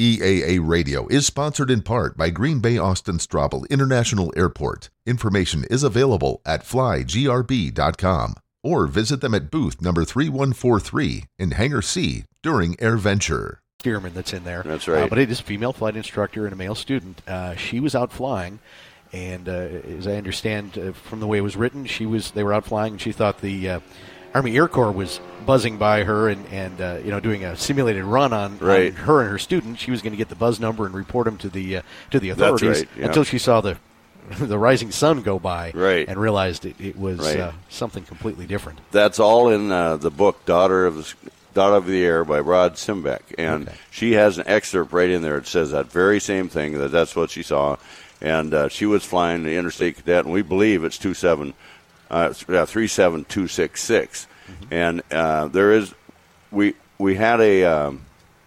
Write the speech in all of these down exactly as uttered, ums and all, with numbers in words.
E A A Radio is sponsored in part by Green Bay Austin Straubel International Airport. Information is available at fly g r b dot com or visit them at booth number three one four three in Hangar C during AirVenture. Steerman that's in there. That's right. Uh, but it is a female flight instructor and a male student. Uh, she was out flying, and uh, as I understand uh, from the way it was written, she was they were out flying, and she thought the uh, Army Air Corps was buzzing by her and, and uh, you know, doing a simulated run on, right. on her and her student. She was going to get the buzz number and report them to the uh, to the authorities. That's right, yeah. Until she saw the the rising sun go by right. and realized it, it was right. uh, something completely different. That's all in uh, the book Daughter of the Daughter of the Air by Rod Simbeck, and okay. she has an excerpt right in there. It says that very same thing, that that's what she saw, and uh, she was flying the Interstate Cadet, and we believe it's two seven, uh, three seven two six six. Mm-hmm. And uh, there is, we we had a um,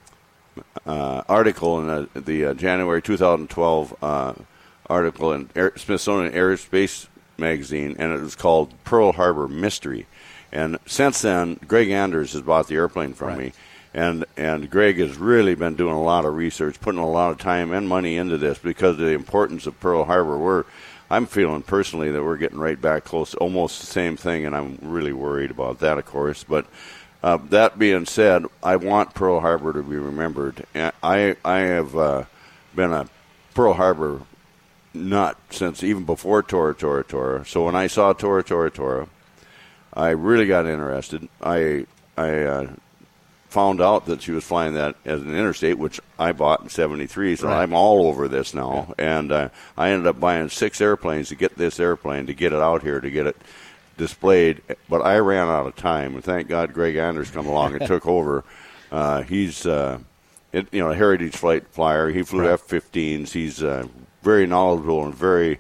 uh, article in the, the uh, January two thousand twelve uh, article in Air, Smithsonian Aerospace magazine, and it was called Pearl Harbor Mystery. And since then, Greg Anders has bought the airplane from right. me, and and Greg has really been doing a lot of research, putting a lot of time and money into this because of the importance of Pearl Harbor. We're I'm feeling personally that we're getting right back close, almost the same thing, and I'm really worried about that, of course. But uh, that being said, I want Pearl Harbor to be remembered. And I I have uh, been a Pearl Harbor nut since even before Tora Tora Tora. So when I saw Tora Tora Tora, I really got interested. I I uh, found out that she was flying that as an interstate, which I bought in seventy-three, so right. I'm all over this now. Yeah. And uh, I ended up buying six airplanes to get this airplane, to get it out here, to get it displayed. But I ran out of time, and thank God Greg Anders come along and took over. Uh, he's uh, it, you know a heritage flight flyer. He flew right. F fifteens. He's uh, very knowledgeable and very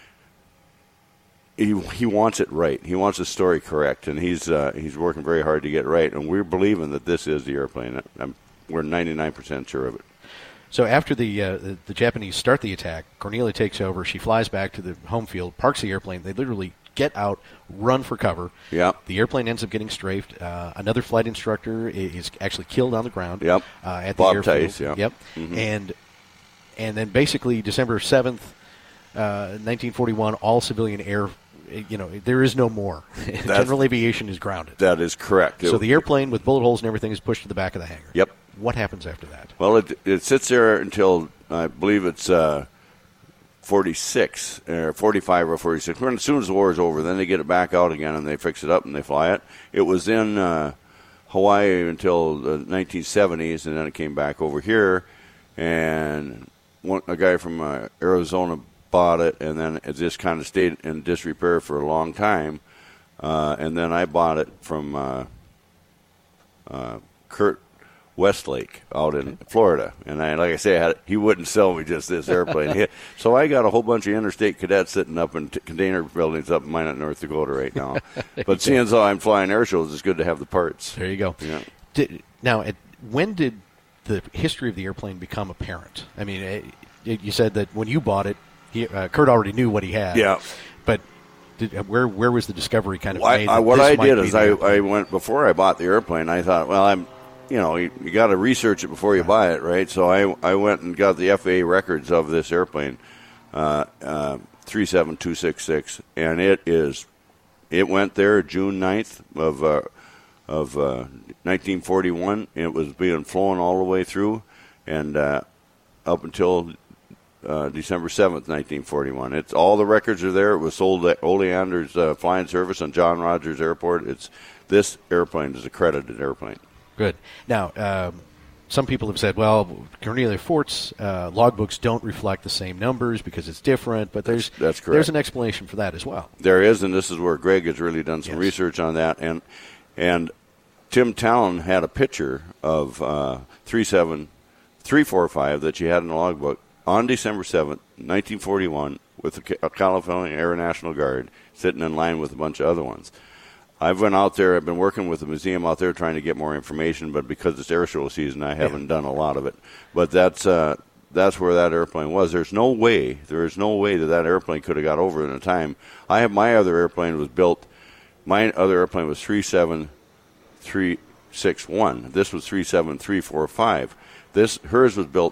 he he wants it right. He wants the story correct, and he's uh, he's working very hard to get it right. And we're believing that this is the airplane. I'm, we're ninety-nine percent sure of it. So after the, uh, the the Japanese start the attack, Cornelia takes over. She flies back to the home field, parks the airplane. They literally get out, run for cover. Yep. The airplane ends up getting strafed. Uh, another flight instructor is actually killed on the ground. Yep. Uh, at Bob the airfield. Tice, yeah. Yep. Mm-hmm. And and then basically December seventh, uh, nineteen forty-one, all civilian air. You know, there is no more. General aviation is grounded. That is correct. So it, the airplane with bullet holes and everything is pushed to the back of the hangar. Yep. What happens after that? Well, it it sits there until I believe it's uh, forty-six, or forty-five or forty-six. As soon as the war is over, then they get it back out again and they fix it up and they fly it. It was in uh, Hawaii until the nineteen seventies, and then it came back over here. And one, a guy from uh, Arizona bought it, and then it just kind of stayed in disrepair for a long time. Uh, and then I bought it from uh, uh, Kurt Westlake out in Florida. And I, like I say, I had, he wouldn't sell me just this airplane. He, so I got a whole bunch of interstate cadets sitting up in t- container buildings up in Minot, North Dakota right now. But seeing as how I'm flying air shows, it's good to have the parts. There you go. Yeah. Did, now, at, when did the history of the airplane become apparent? I mean, it, it, you said that when you bought it, He, uh, Kurt already knew what he had. Yeah. But did, uh, where where was the discovery kind of well, made? I, what I did is I, airplane? I went, before I bought the airplane, I thought, well, I'm, you know, you, you got to research it before you right. buy it, right? So I I went and got the F A A records of this airplane, uh, uh, three seven two six six, and it is, it went there June ninth of, uh, of uh, nineteen forty-one. It was being flown all the way through, and uh, up until Uh, December seventh, nineteen forty-one. It's all the records are there. It was sold at Ole Anders uh, Flying Service on John Rogers Airport. It's this airplane is a credited airplane. Good. Now, um, some people have said, well, Cornelia Fort's uh, logbooks don't reflect the same numbers because it's different, but there's that's, that's correct. There's an explanation for that as well. There is, and this is where Greg has really done some yes. research on that. And and Tim Talon had a picture of uh, three seven three four five that she had in the logbook on December seventh, nineteen forty-one, with the California Air National Guard sitting in line with a bunch of other ones. I've been out there. I've been working with the museum out there trying to get more information, but because it's air show season, I haven't yeah. done a lot of it. But that's uh, that's where that airplane was. There's no way, there is no way that that airplane could have got over in a time. I have my other airplane was built. My other airplane was three seven three six one. This was three seven three four five. This hers was built